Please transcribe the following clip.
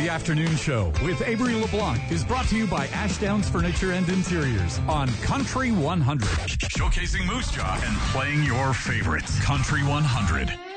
The afternoon show with Avery LeBlanc is brought to you by Ashdowns Furniture and Interiors on Country 100. Showcasing Moose Jaw and playing your favorites. Country 100.